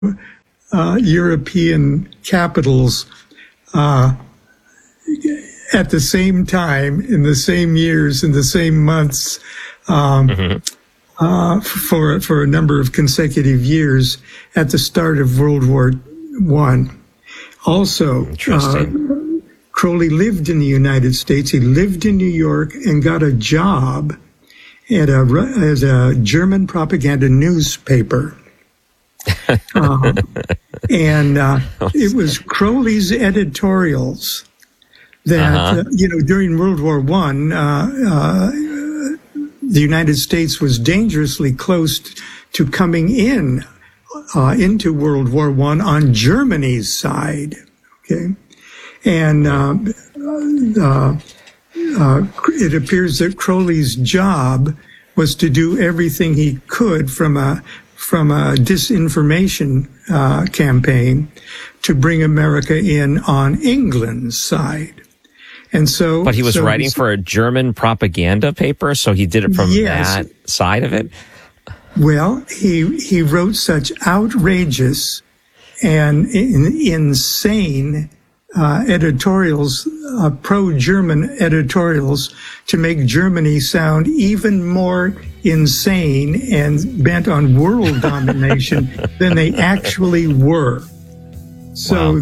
European capitals at the same time, in the same years, in the same months, for a number of consecutive years at the start of World War I. Also, Crowley lived in the United States. He lived in New York and got a job at a German propaganda newspaper. It was Crowley's editorials that, during World War I, the United States was dangerously close to coming into World War I on Germany's side. Okay. And it appears that Crowley's job was to do everything he could from a disinformation campaign to bring America in on England's side. And so, but he was writing for a German propaganda paper, so he did it from that side of it. Well, he wrote such outrageous and insane editorials, pro-German editorials, to make Germany sound even more insane and bent on world domination than they actually were. So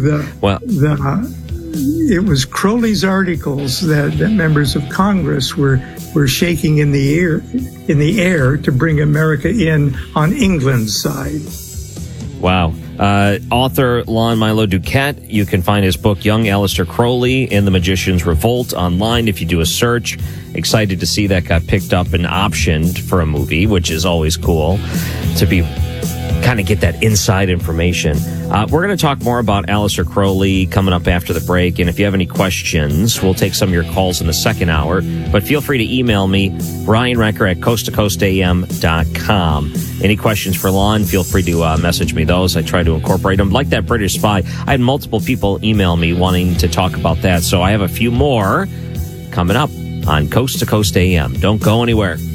it was Crowley's articles that members of Congress were shaking in the air to bring America in on England's side. Wow. Author Lon Milo DuQuette. You can find his book, Young Aleister Crowley and the Magician's Revolt, online if you do a search. Excited to see that got picked up and optioned for a movie, which is always cool to be kind of get that inside information. We're going to talk more about Aleister Crowley coming up after the break. And if you have any questions, we'll take some of your calls in the second hour. But feel free to email me, Brian Recker at coasttocoastam.com. Any questions for Lon, feel free to message me those. I try to incorporate them. Like that British spy, I had multiple people email me wanting to talk about that. So I have a few more coming up on Coast to Coast AM. Don't go anywhere.